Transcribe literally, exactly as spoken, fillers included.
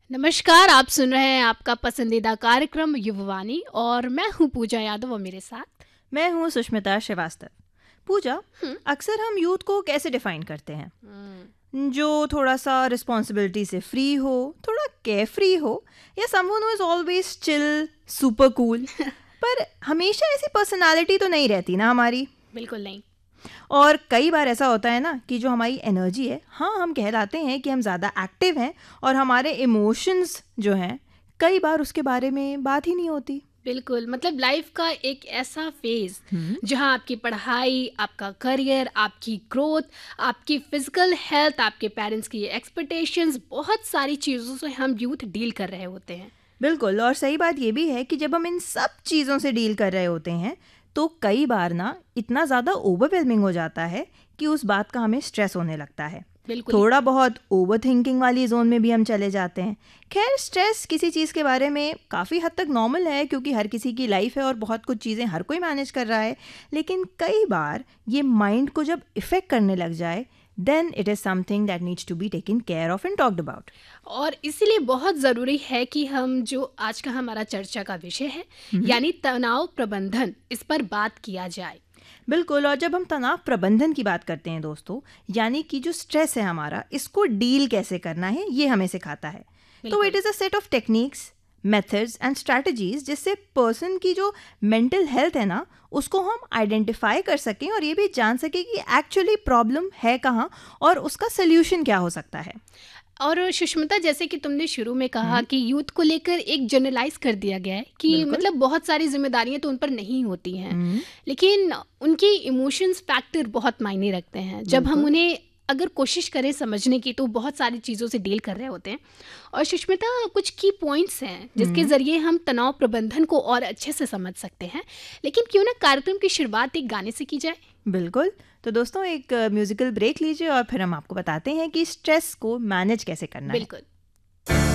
नमस्कार, आप सुन रहे हैं आपका पसंदीदा कार्यक्रम युववाणी और मैं हूँ पूजा यादव और मेरे साथ मैं हूँ सुष्मिता श्रीवास्तव। पूजा, हम्म, अक्सर हम यूथ को कैसे डिफाइन करते हैं? हम्म, जो थोड़ा सा रिस्पॉन्सिबिलिटी से फ्री हो, थोड़ा केयर फ्री हो, या someone who is always chill, super cool. पर हमेशा ऐसी पर्सनालिटी तो नहीं रहती ना हमारी। बिल्कुल नहीं। और कई बार ऐसा होता है ना कि जो हमारी एनर्जी है, हाँ हम कहलाते हैं कि हम ज़्यादा एक्टिव हैं, और हमारे इमोशंस जो हैं कई बार उसके बारे में बात ही नहीं होती। बिल्कुल, मतलब लाइफ का एक ऐसा फेज हम्म जहाँ आपकी पढ़ाई, आपका करियर, आपकी ग्रोथ, आपकी फिजिकल हेल्थ, आपके पेरेंट्स की एक्सपेक्टेशंस, बहुत सारी चीज़ों से हम यूथ डील कर रहे होते हैं। बिल्कुल, और सही बात ये भी है कि जब हम इन सब चीज़ों से डील कर रहे होते हैं तो कई बार ना इतना ज़्यादा ओवरवेलमिंग हो जाता है कि उस बात का हमें स्ट्रेस होने लगता है। बिल्कुल। थोड़ा बहुत ओवर थिंकिंग वाली जोन में भी हम चले जाते हैं। खैर, स्ट्रेस किसी चीज़ के बारे में काफ़ी हद तक नॉर्मल है, क्योंकि हर किसी की लाइफ है और बहुत कुछ चीज़ें हर कोई मैनेज कर रहा है। लेकिन कई बार ये माइंड को जब इफ़ेक्ट करने लग जाए, then it is something that needs to be taken care of and talked about. और इसीलिए बहुत ज़रूरी है कि हम जो आज का हमारा चर्चा का विषय है यानी तनाव प्रबंधन, इस पर बात किया जाए। बिल्कुल, और जब हम तनाव प्रबंधन की बात करते हैं दोस्तों, यानी कि जो स्ट्रेस है हमारा, इसको डील कैसे करना है ये हमें सिखाता है। तो बिल्कुल। It is a set of techniques, methods and strategies जिससे पर्सन की जो मेंटल हेल्थ है ना, उसको हम आइडेंटिफाई कर सकें और ये भी जान सकें कि एक्चुअली प्रॉब्लम है कहाँ और उसका सोल्यूशन क्या हो सकता है। और सुष्मिता, जैसे कि तुमने शुरू में कहा हम्म, कि यूथ को लेकर एक जनरलाइज कर दिया गया है कि बिल्कुल। मतलब बहुत सारी जिम्मेदारियां तो उन पर नहीं होती हैं, हम्म, लेकिन उनके इमोशंस फैक्टर बहुत मायने रखते हैं। जब हम बिल्कुल। उन्हें अगर कोशिश करें समझने की तो बहुत सारी चीज़ों से डील कर रहे होते हैं। और सुष्मिता, कुछ की पॉइंट्स हैं जिसके हम्म, ज़रिए हम तनाव प्रबंधन को और अच्छे से समझ सकते हैं। लेकिन क्यों ना कार्यक्रम की शुरुआत एक गाने से की जाए। बिल्कुल। तो दोस्तों, एक म्यूजिकल ब्रेक लीजिए और फिर हम आपको बताते हैं कि स्ट्रेस को मैनेज कैसे करना है। बिल्कुल।